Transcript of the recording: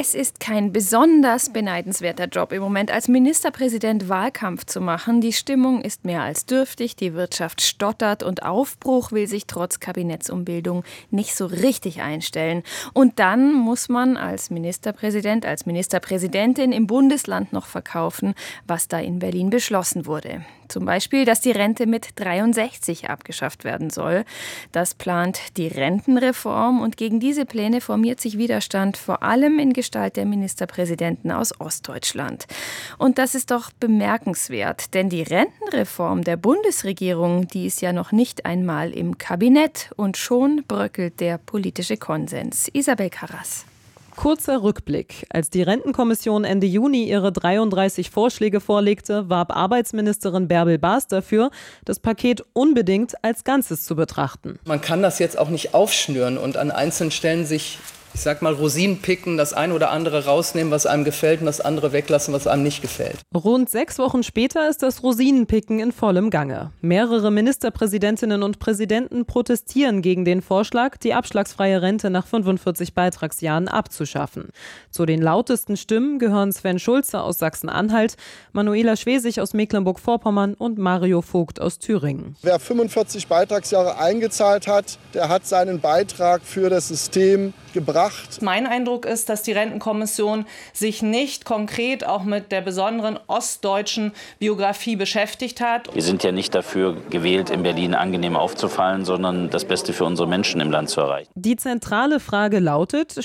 Es ist kein besonders beneidenswerter Job im Moment, als Ministerpräsident Wahlkampf zu machen. Die Stimmung ist mehr als dürftig, die Wirtschaft stottert und Aufbruch will sich trotz Kabinettsumbildung nicht so richtig einstellen. Und dann muss man als Ministerpräsident, als Ministerpräsidentin im Bundesland noch verkaufen, was da in Berlin beschlossen wurde. Zum Beispiel, dass die Rente mit 63 abgeschafft werden soll. Das plant die Rentenreform und gegen diese Pläne formiert sich Widerstand, vor allem in Gestalt der Ministerpräsidenten aus Ostdeutschland. Und das ist doch bemerkenswert, denn die Rentenreform der Bundesregierung, die ist ja noch nicht einmal im Kabinett und schon bröckelt der politische Konsens. Isabel Karras. Kurzer Rückblick. Als die Rentenkommission Ende Juni ihre 33 Vorschläge vorlegte, warb Arbeitsministerin Bärbel Baas dafür, das Paket unbedingt als Ganzes zu betrachten. Man kann das jetzt auch nicht aufschnüren und an einzelnen Stellen sich, ich sag mal, Rosinen picken, das eine oder andere rausnehmen, was einem gefällt und das andere weglassen, was einem nicht gefällt. Rund 6 Wochen später ist das Rosinenpicken in vollem Gange. Mehrere Ministerpräsidentinnen und Präsidenten protestieren gegen den Vorschlag, die abschlagsfreie Rente nach 45 Beitragsjahren abzuschaffen. Zu den lautesten Stimmen gehören Sven Schulze aus Sachsen-Anhalt, Manuela Schwesig aus Mecklenburg-Vorpommern und Mario Vogt aus Thüringen. Wer 45 Beitragsjahre eingezahlt hat, der hat seinen Beitrag für das System gebracht. Mein Eindruck ist, dass die Rentenkommission sich nicht konkret auch mit der besonderen ostdeutschen Biografie beschäftigt hat. Wir sind ja nicht dafür gewählt, in Berlin angenehm aufzufallen, sondern das Beste für unsere Menschen im Land zu erreichen. Die zentrale Frage lautet: